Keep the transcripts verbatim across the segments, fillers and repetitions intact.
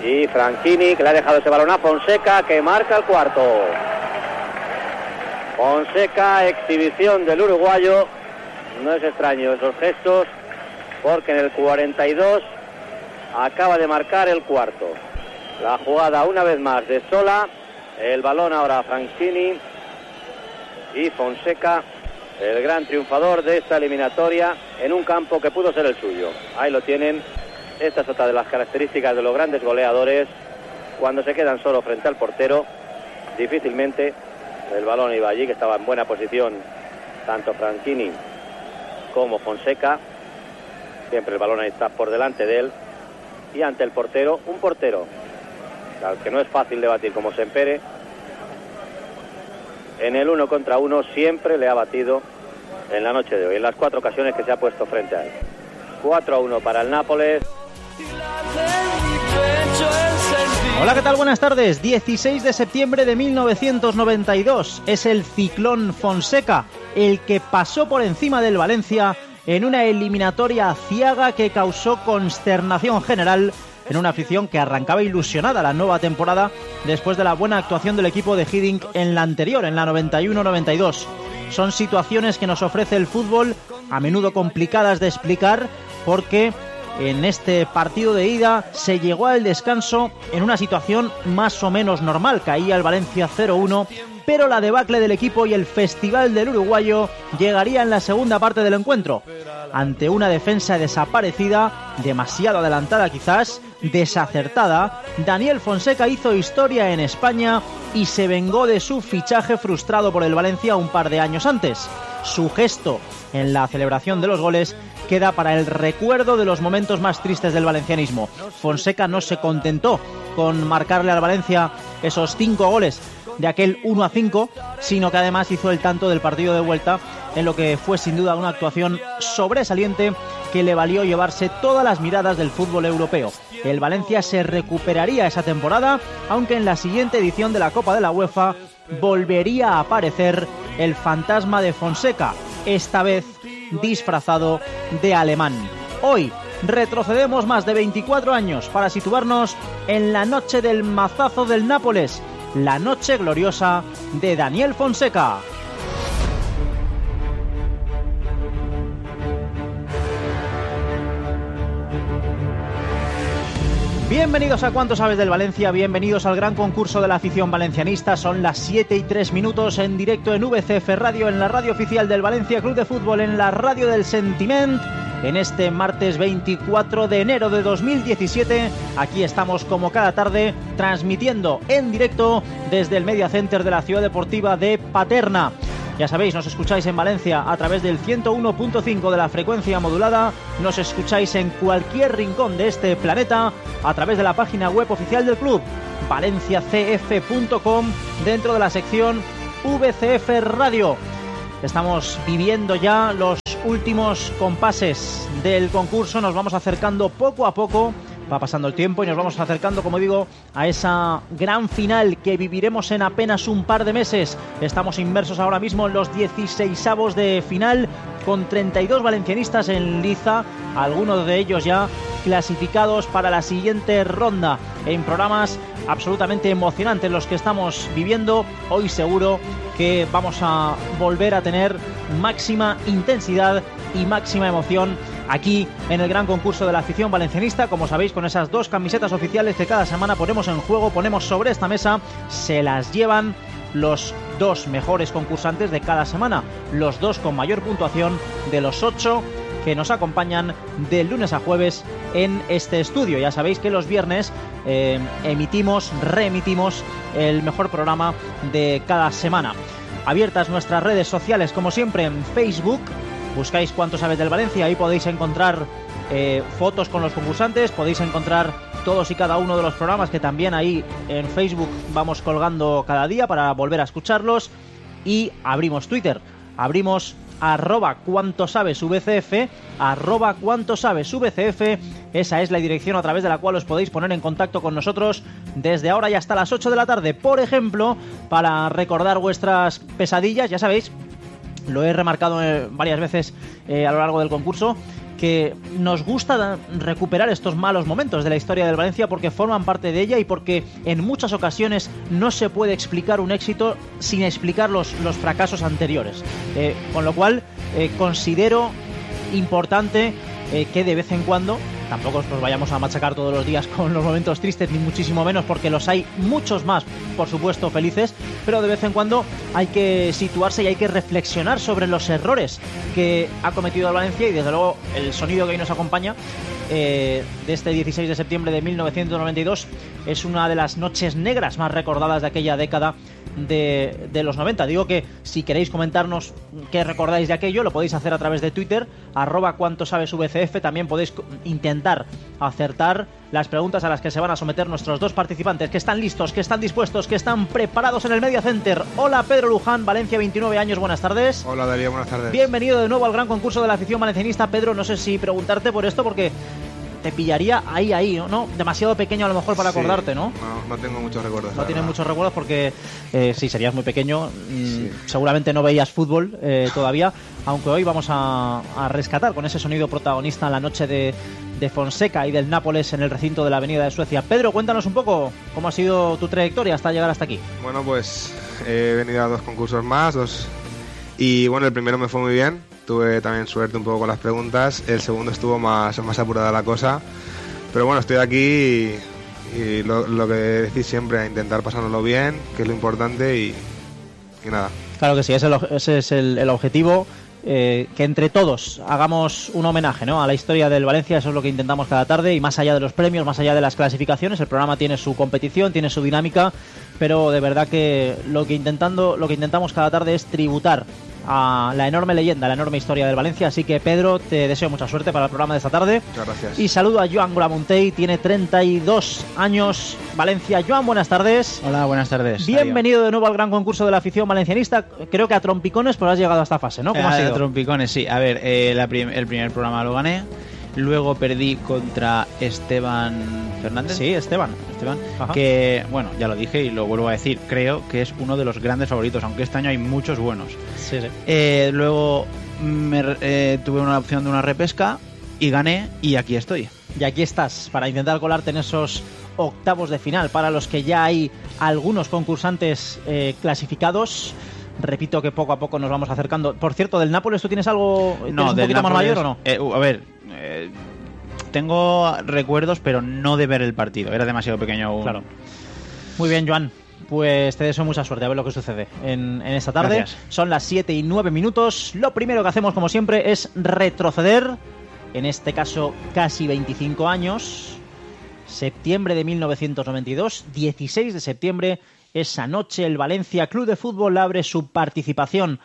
Y Franchini, que le ha dejado ese balón a Fonseca, que marca el cuarto. Fonseca, exhibición del uruguayo. No es extraño esos gestos, porque en el cuarenta y dos acaba de marcar el cuarto. La jugada una vez más de Sola. El balón ahora a Franchini. Y Fonseca, el gran triunfador de esta eliminatoria en un campo que pudo ser el suyo. Ahí lo tienen. Esta es otra de las características de los grandes goleadores. Cuando se quedan solo frente al portero, difícilmente el balón iba allí, que estaba en buena posición tanto Franchini como Fonseca. Siempre el balón ahí está por delante de él. Y ante el portero, un portero al que no es fácil debatir como Sempere. En el uno contra uno siempre le ha batido en la noche de hoy, en las cuatro ocasiones que se ha puesto frente a él. cuatro a uno para el Nápoles. Hola, ¿qué tal? Buenas tardes. dieciséis de septiembre de mil novecientos noventa y dos. Es el ciclón Fonseca el que pasó por encima del Valencia en una eliminatoria aciaga que causó consternación general en una afición que arrancaba ilusionada la nueva temporada después de la buena actuación del equipo de Hiddink en la anterior, en la noventa y uno noventa y dos. Son situaciones que nos ofrece el fútbol, a menudo complicadas de explicar, porque en este partido de ida se llegó al descanso en una situación más o menos normal. Caía el Valencia cero uno, pero la debacle del equipo y el festival del uruguayo llegaría en la segunda parte del encuentro. Ante una defensa desaparecida, demasiado adelantada quizás, desacertada, Daniel Fonseca hizo historia en España y se vengó de su fichaje frustrado por el Valencia un par de años antes. Su gesto en la celebración de los goles queda para el recuerdo de los momentos más tristes del valencianismo. Fonseca no se contentó con marcarle al Valencia esos cinco goles de aquel uno a cinco, sino que además hizo el tanto del partido de vuelta, en lo que fue sin duda una actuación sobresaliente que le valió llevarse todas las miradas del fútbol europeo. El Valencia se recuperaría esa temporada, aunque en la siguiente edición de la Copa de la UEFA volvería a aparecer el fantasma de Fonseca, esta vez disfrazado de alemán. Hoy retrocedemos más de veinticuatro años para situarnos en la noche del mazazo del Nápoles, la noche gloriosa de Daniel Fonseca. Bienvenidos a Cuánto Sabes del Valencia, bienvenidos al gran concurso de la afición valencianista. Son las siete y tres minutos en directo en V C F Radio, en la radio oficial del Valencia Club de Fútbol, en la radio del Sentiment. En este martes veinticuatro de enero de dos mil diecisiete, aquí estamos como cada tarde transmitiendo en directo desde el Media Center de la Ciudad Deportiva de Paterna. Ya sabéis, nos escucháis en Valencia a través del ciento uno punto cinco de la frecuencia modulada, nos escucháis en cualquier rincón de este planeta a través de la página web oficial del club, valencia c f punto com, dentro de la sección V C F Radio. Estamos viviendo ya los últimos compases del concurso, nos vamos acercando poco a poco, va pasando el tiempo y nos vamos acercando, como digo, a esa gran final que viviremos en apenas un par de meses. Estamos inmersos ahora mismo en los dieciseisavos de final, con treinta y dos valencianistas en liza, algunos de ellos ya clasificados para la siguiente ronda, en programas absolutamente emocionantes los que estamos viviendo. Hoy seguro que vamos a volver a tener máxima intensidad y máxima emoción aquí en el gran concurso de la afición valencianista, como sabéis, con esas dos camisetas oficiales que cada semana ponemos en juego, ponemos sobre esta mesa. Se las llevan los dos mejores concursantes de cada semana, los dos con mayor puntuación de los ocho que nos acompañan de lunes a jueves en este estudio. Ya sabéis que los viernes eh, emitimos, reemitimos el mejor programa de cada semana. Abiertas nuestras redes sociales, como siempre, en Facebook. Buscáis Cuánto Sabes del Valencia, ahí podéis encontrar eh, fotos con los concursantes, podéis encontrar todos y cada uno de los programas que también ahí en Facebook vamos colgando cada día para volver a escucharlos. Y abrimos Twitter, abrimos arroba cuánto sabes vcf, arroba cuánto sabes vcf, esa es la dirección a través de la cual os podéis poner en contacto con nosotros desde ahora y hasta las ocho de la tarde, por ejemplo, para recordar vuestras pesadillas. Ya sabéis, lo he remarcado varias veces eh, a lo largo del concurso, que nos gusta recuperar estos malos momentos de la historia del Valencia porque forman parte de ella y porque en muchas ocasiones no se puede explicar un éxito sin explicar los, los fracasos anteriores. Eh, con lo cual, eh, considero importante eh, que de vez en cuando, tampoco nos vayamos a machacar todos los días con los momentos tristes, ni muchísimo menos, porque los hay muchos más, por supuesto, felices, pero de vez en cuando hay que situarse y hay que reflexionar sobre los errores que ha cometido el Valencia y desde luego el sonido que hoy nos acompaña eh, de este dieciséis de septiembre de mil novecientos noventa y dos es una de las noches negras más recordadas de aquella década De, de los noventa. Digo que si queréis comentarnos qué recordáis de aquello, lo podéis hacer a través de Twitter, arroba cuánto sabes V C F. También podéis intentar acertar las preguntas a las que se van a someter nuestros dos participantes, que están listos, que están dispuestos, que están preparados en el Media Center. Hola, Pedro Luján, Valencia, veintinueve años, buenas tardes. Hola, Darío, buenas tardes. Bienvenido de nuevo al gran concurso de la afición valencianista. Pedro, no sé si preguntarte por esto, porque te pillaría ahí, ahí, ¿no? Demasiado pequeño a lo mejor para sí, acordarte, ¿no? No, no tengo muchos recuerdos. No tienes muchos recuerdos porque eh, sí, serías muy pequeño. Sí. Seguramente no veías fútbol eh, todavía, aunque hoy vamos a, a rescatar con ese sonido protagonista la noche de, de Fonseca y del Nápoles en el recinto de la Avenida de Suecia. Pedro, cuéntanos un poco cómo ha sido tu trayectoria hasta llegar hasta aquí. Bueno, pues he venido a dos concursos más, dos y bueno, el primero me fue muy bien. Tuve también suerte un poco con las preguntas. El segundo estuvo más, más apurada la cosa. Pero bueno, estoy aquí y, y lo, lo que decís siempre, a intentar pasárnoslo bien, que es lo importante y, y nada. Claro que sí, ese, ese es el, el objetivo. Eh, que entre todos hagamos un homenaje, ¿no?, a la historia del Valencia. Eso es lo que intentamos cada tarde, y más allá de los premios, más allá de las clasificaciones, el programa tiene su competición, tiene su dinámica, pero de verdad que lo que intentando, lo que intentamos cada tarde es tributar a la enorme leyenda, la enorme historia del Valencia. Así que, Pedro, te deseo mucha suerte para el programa de esta tarde. Muchas gracias. Y saludo a Joan Goramuntey, tiene treinta y dos años, Valencia. Joan, buenas tardes. Hola, buenas tardes. Bienvenido de nuevo al gran concurso de la afición valencianista. Creo que a trompicones, pero has llegado a esta fase, ¿no? ¿Cómo eh, ha sido? A trompicones, sí. A ver, eh, la prim- el primer programa lo gané. Luego perdí contra Esteban Fernández. Sí, Esteban. Esteban, Ajá. que, bueno, ya lo dije y lo vuelvo a decir, creo que es uno de los grandes favoritos, aunque este año hay muchos buenos. Sí, sí. Eh, luego me, eh, tuve una opción de una repesca y gané, y aquí estoy. Y aquí estás, para intentar colarte en esos octavos de final, para los que ya hay algunos concursantes eh, clasificados. Repito que poco a poco nos vamos acercando. Por cierto, del Nápoles, ¿tú tienes algo ¿tienes No, un del poquito más Nápoles, mayor o no? Eh, a ver, eh, tengo recuerdos, pero no de ver el partido. Era demasiado pequeño aún. Claro. Muy bien, Joan. Pues te deseo mucha suerte, a ver lo que sucede en, en esta tarde. Gracias. Son las siete y nueve minutos. Lo primero que hacemos, como siempre, es retroceder. En este caso, casi veinticinco años. Septiembre de mil novecientos noventa y dos, dieciséis de septiembre. Esa noche el Valencia Club de Fútbol abre su participación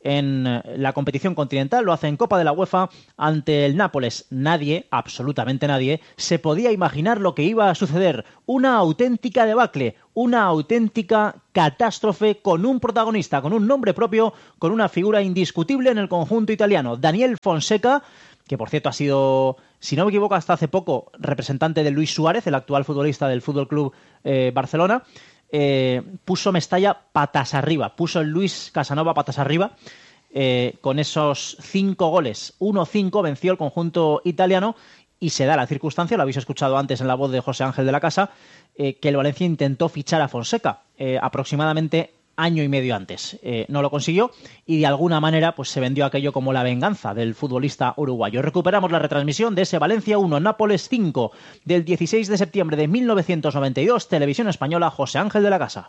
en la competición continental, lo hace en Copa de la UEFA ante el Nápoles. Nadie, absolutamente nadie, se podía imaginar lo que iba a suceder. Una auténtica debacle, una auténtica catástrofe con un protagonista, con un nombre propio, con una figura indiscutible en el conjunto italiano. Daniel Fonseca, que por cierto ha sido, si no me equivoco, hasta hace poco representante de Luis Suárez, el actual futbolista del Fútbol Club eh, Barcelona. Eh, puso Mestalla patas arriba, puso el Luis Casanova patas arriba, eh, con esos cinco goles, uno cinco venció el conjunto italiano, y se da la circunstancia, lo habéis escuchado antes en la voz de José Ángel de la Casa, eh, que el Valencia intentó fichar a Fonseca eh, aproximadamente año y medio antes. Eh, no lo consiguió y de alguna manera pues se vendió aquello como la venganza del futbolista uruguayo. Recuperamos la retransmisión de ese Valencia uno, Nápoles cinco del dieciséis de septiembre de mil novecientos noventa y dos, Televisión Española, José Ángel de la Casa.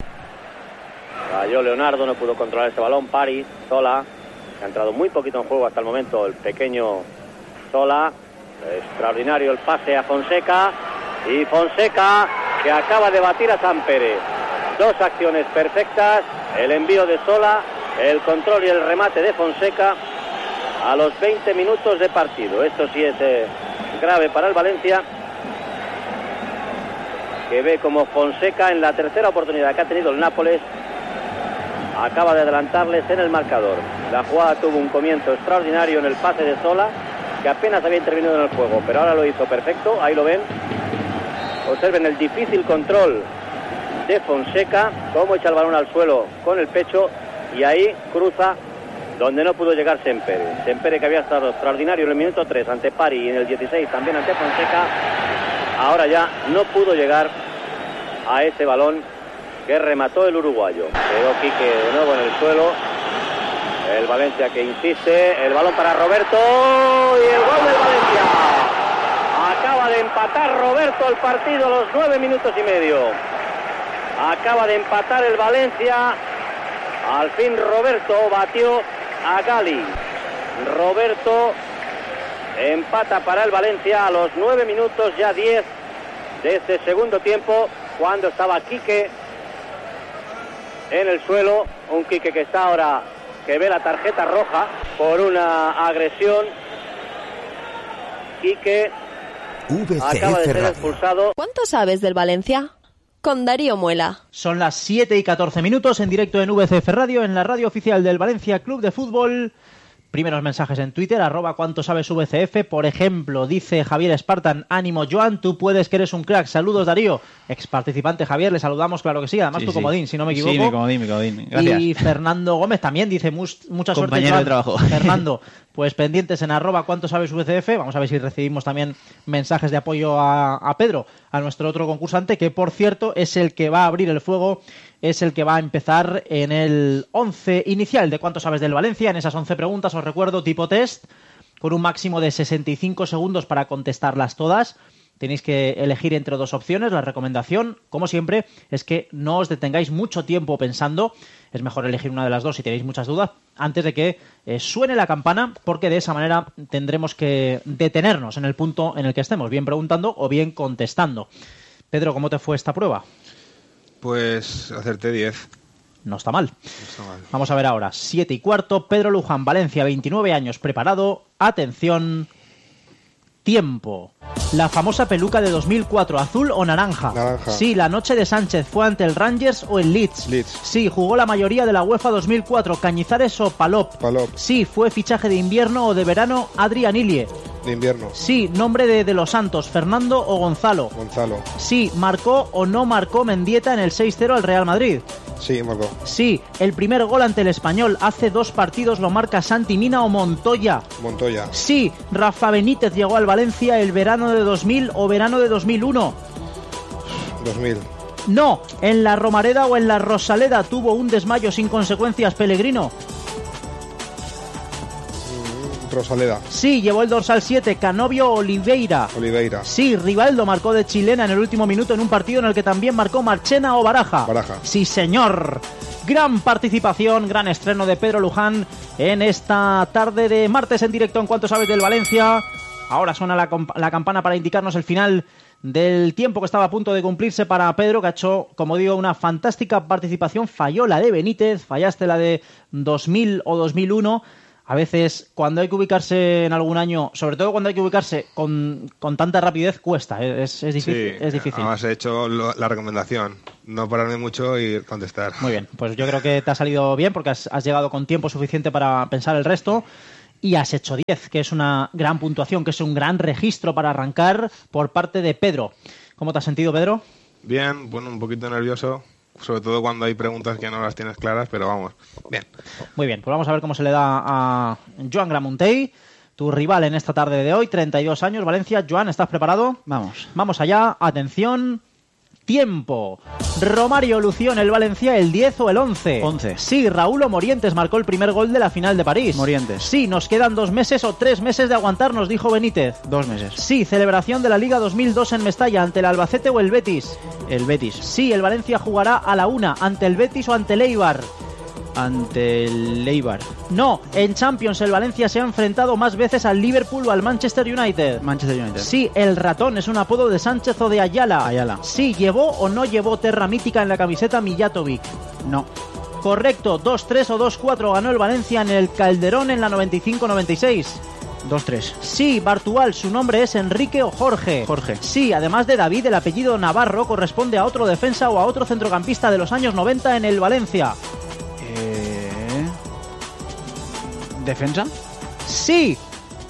Cayó Leonardo, no pudo controlar ese balón. París, Sola, que ha entrado muy poquito en juego hasta el momento, el pequeño Sola. Extraordinario el pase a Fonseca, y Fonseca que acaba de batir a Sampere. Dos acciones perfectas, el envío de Sola, el control y el remate de Fonseca a los veinte minutos de partido. Esto sí es eh, grave para el Valencia, que ve como Fonseca, en la tercera oportunidad que ha tenido el Nápoles, acaba de adelantarles en el marcador. La jugada tuvo un comienzo extraordinario en el pase de Sola, que apenas había intervenido en el juego, pero ahora lo hizo perfecto. Ahí lo ven. Observen el difícil control de Fonseca, cómo echa el balón al suelo con el pecho, y ahí cruza donde no pudo llegar Sempere. Sempere, que había estado extraordinario en el minuto tres ante Pari y en el dieciséis también ante Fonseca, ahora ya no pudo llegar a ese balón que remató el uruguayo. Quedó Quique de nuevo en el suelo. El Valencia que insiste, el balón para Roberto y el gol del Valencia. Acaba de empatar Roberto el partido a los nueve minutos y medio. Acaba de empatar el Valencia. Al fin Roberto batió a Gali. Roberto empata para el Valencia a los nueve minutos, ya diez de este segundo tiempo, cuando estaba Quique en el suelo. Un Quique que está ahora, que ve la tarjeta roja por una agresión. Quique acaba de ser expulsado. ¿Cuánto sabes del Valencia? Con Darío Muela. Son las siete y catorce minutos en directo en V C F Radio, en la radio oficial del Valencia Club de Fútbol. Primeros mensajes en Twitter, arroba cuánto sabes V C F. Por ejemplo, dice Javier Espartan: ánimo Joan, tú puedes, que eres un crack. Saludos Darío. Ex participante Javier, le saludamos, claro que sí. Además sí, tu sí. comodín, si no me equivoco. Sí, mi comodín, mi comodín. Gracias. Y Fernando Gómez también dice: mucha suerte, compañero Joan. de trabajo. Fernando, pues pendientes en arroba cuánto sabes V C F. Vamos a ver si recibimos también mensajes de apoyo a, a Pedro, a nuestro otro concursante, que por cierto es el que va a abrir el fuego, es el que va a empezar en el once inicial de cuánto sabes del Valencia. En esas once preguntas, os recuerdo, tipo test, con un máximo de sesenta y cinco segundos para contestarlas todas. Tenéis que elegir entre dos opciones. La recomendación, como siempre, es que no os detengáis mucho tiempo pensando. Es mejor elegir una de las dos si tenéis muchas dudas antes de que eh, suene la campana, porque de esa manera tendremos que detenernos en el punto en el que estemos, bien preguntando o bien contestando. Pedro, ¿cómo te fue esta prueba? Pues acerté diez. No está mal. No está mal. Vamos a ver ahora. siete y cuarto. Pedro Luján, Valencia, veintinueve años, preparado. Atención. Tiempo. La famosa peluca de dos mil cuatro, ¿azul o naranja? Naranja. Sí, la noche de Sánchez, ¿fue ante el Rangers o el Leeds? Leeds. Sí, jugó la mayoría de la UEFA dos mil cuatro, Cañizares o Palop? Palop. Sí, fue fichaje de invierno o de verano, Adrián Ilie? De invierno. Sí, nombre de, de los Santos, Fernando o Gonzalo? Gonzalo. Sí, marcó o no marcó Mendieta en el seis cero al Real Madrid? Sí, marcó. Sí, el primer gol ante el Español hace dos partidos lo marca Santi Mina o Montoya? Montoya. Sí, Rafa Benítez llegó al Valencia el verano de dos mil o verano de dos mil uno? dos mil. No, en la Romareda o en la Rosaleda tuvo un desmayo sin consecuencias Pellegrino? Rosaleda. Sí, llevó el dorsal siete, Canovio Oliveira? Oliveira. Sí, Rivaldo marcó de chilena en el último minuto en un partido en el que también marcó Marchena o Baraja? Baraja. Sí, señor. Gran participación, gran estreno de Pedro Luján en esta tarde de martes en directo en Cuánto Sabes del Valencia. Ahora suena la, la campana para indicarnos el final del tiempo que estaba a punto de cumplirse para Pedro, que ha hecho, como digo, una fantástica participación. Falló la de Benítez, fallaste la de dos mil o dos mil uno. A veces, cuando hay que ubicarse en algún año, sobre todo cuando hay que ubicarse con, con tanta rapidez, cuesta. Es, es difícil. Sí, es difícil. Además he hecho lo, la recomendación, no pararme mucho y contestar. Muy bien, pues yo creo que te ha salido bien porque has, has llegado con tiempo suficiente para pensar el resto. Y has hecho diez, que es una gran puntuación, que es un gran registro para arrancar por parte de Pedro. ¿Cómo te has sentido, Pedro? Bien, bueno, un poquito nervioso, sobre todo cuando hay preguntas que no las tienes claras, pero vamos, bien. Muy bien, pues vamos a ver cómo se le da a Joan Gramuntey, tu rival en esta tarde de hoy, treinta y dos años, Valencia. Joan, ¿estás preparado? Vamos. Vamos allá, atención... Tiempo. Romario lució en el Valencia el diez o el once. once. Sí, Raúl o Morientes marcó el primer gol de la final de París. Morientes. Sí, nos quedan dos meses o tres meses de aguantar, nos dijo Benítez. Dos meses. Sí, celebración de la Liga dos mil dos en Mestalla, ante el Albacete o el Betis. El Betis. Sí, el Valencia jugará a la una, ante el Betis o ante el Eibar. Ante el Eibar. No, en Champions el Valencia se ha enfrentado más veces al Liverpool o al Manchester United. Manchester United. Sí, el ratón es un apodo de Sánchez o de Ayala. Ayala. Sí, ¿llevó o no llevó Terra Mítica en la camiseta Mijatovic? No. Correcto, dos tres o dos cuatro ganó el Valencia en el Calderón en la noventa y cinco noventa y seis. dos tres. Sí, Bartual, su nombre es Enrique o Jorge. Jorge. Sí, además de David, el apellido Navarro corresponde a otro defensa o a otro centrocampista de los años noventa en el Valencia. Eh... ¿Defensa? Sí,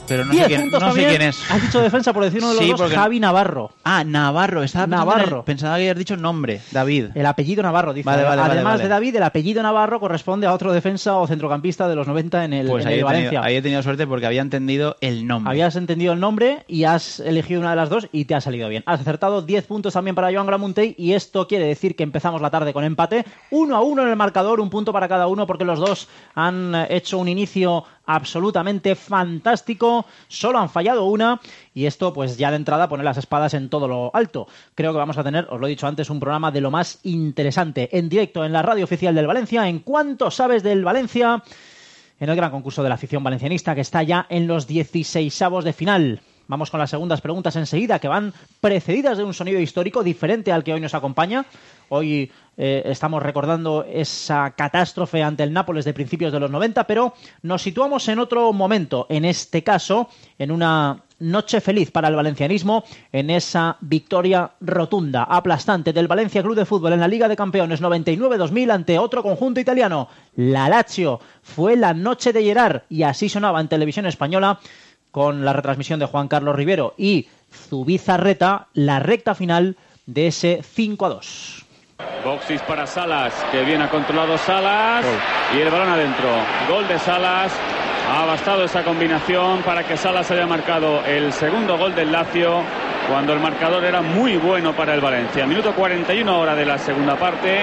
pero no diez sé quién, puntos no sé también. quién es. Has dicho defensa por decir uno de los Sí, dos, porque- Javi Navarro. Ah, Navarro. Estaba pensando en Navarro. el- pensaba que habías dicho nombre, David. El apellido Navarro, dice. Vale, vale, Además vale, vale. de David, el apellido Navarro corresponde a otro defensa o centrocampista de los noventa en el, Pues en ahí el he, Valencia. tenido, ahí he tenido suerte porque había entendido el nombre. Habías entendido el nombre y has elegido una de las dos y te ha salido bien. Has acertado diez puntos también para Joan Gramuntey y esto quiere decir que empezamos la tarde con empate. Uno a uno en el marcador, un punto para cada uno porque los dos han hecho un inicio absolutamente fantástico. Solo han fallado una y esto pues ya de entrada pone las espadas en todo lo alto. Creo que vamos a tener, os lo he dicho antes, un programa de lo más interesante en directo en la radio oficial del Valencia. ¿En cuánto sabes del Valencia? En el gran concurso de la afición valencianista que está ya en los dieciseisavos de final. Vamos con las segundas preguntas enseguida, que van precedidas de un sonido histórico diferente al que hoy nos acompaña. Hoy eh, estamos recordando esa catástrofe ante el Nápoles de principios de los noventa, pero nos situamos en otro momento, en este caso, en una noche feliz para el valencianismo, en esa victoria rotunda, aplastante del Valencia Club de Fútbol en la Liga de Campeones noventa y nueve dos mil ante otro conjunto italiano, la Lazio. Fue la noche de Gerard y así sonaba en televisión española, con la retransmisión de Juan Carlos Rivero y Zubizarreta, la recta final de ese cinco a dos. Boxis para Salas, que bien ha controlado Salas. Gol. Y el balón adentro. Gol de Salas. Ha bastado esa combinación para que Salas haya marcado el segundo gol del Lazio, cuando el marcador era muy bueno para el Valencia. Minuto cuarenta y uno ahora de la segunda parte.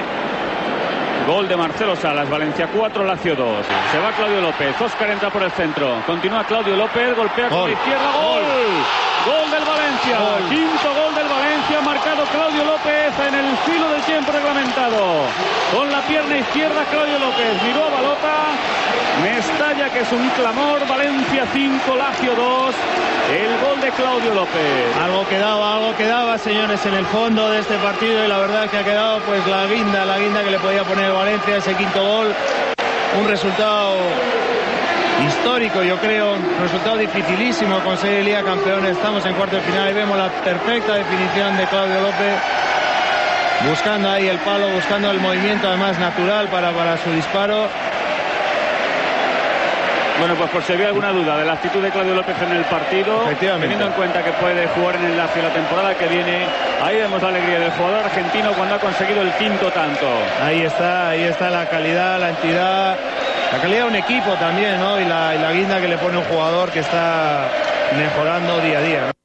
Gol de Marcelo Salas, Valencia cuatro, Lazio dos. Se va Claudio López, Óscar entra por el centro. Continúa Claudio López, golpea con la izquierda. ¡Gol! Gol del Valencia. Gol. Quinto gol del Valencia, marcado Claudio López en el filo del tiempo reglamentado. Con la pierna izquierda Claudio López miró a Balota. Mestalla, que es un clamor. Valencia cinco, Lazio dos. El gol de Claudio López. Algo quedaba, algo quedaba, señores, en el fondo de este partido, y la verdad es que ha quedado pues la guinda, la guinda que le podía poner Valencia, ese quinto gol. Un resultado histórico, yo creo, un resultado dificilísimo conseguir Liga Campeones. Estamos en cuarto de final y vemos la perfecta definición de Claudio López, buscando ahí el palo, buscando el movimiento además natural para, para su disparo. Bueno, pues por si había alguna duda de la actitud de Claudio López en el partido, teniendo en cuenta que puede jugar en el Lazio la temporada que viene, ahí vemos la alegría del jugador argentino cuando ha conseguido el quinto tanto. Ahí está, ahí está la calidad, la entidad, la calidad de un equipo también, ¿no? Y la, y la guinda que le pone un jugador que está mejorando día a día, ¿no?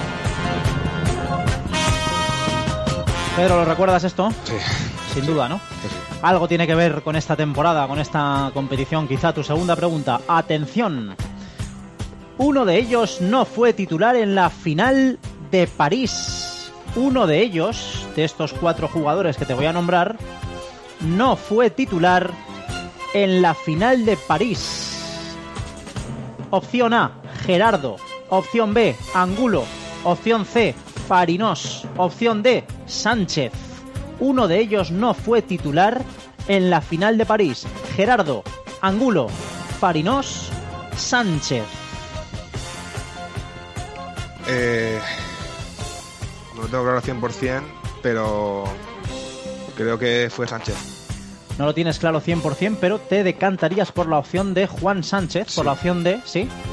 Pedro, ¿lo recuerdas esto? Sí. Sin duda, ¿no? Sí, sí. Algo tiene que ver con esta temporada, con esta competición. Quizá tu segunda pregunta. Atención. Uno de ellos no fue titular en la final de París. Uno de ellos, de estos cuatro jugadores que te voy a nombrar, no fue titular en la final de París. Opción A, Gerardo. Opción B, Angulo. Opción C, Farinós. Opción D, Sánchez. Uno de ellos no fue titular en la final de París. Gerardo, Angulo, Farinós, Sánchez. Eh, no lo tengo claro al cien por cien, pero creo que fue Sánchez. No lo tienes claro cien por cien, pero te decantarías por la opción de Juan Sánchez, Sí. por la opción D, ¿sí?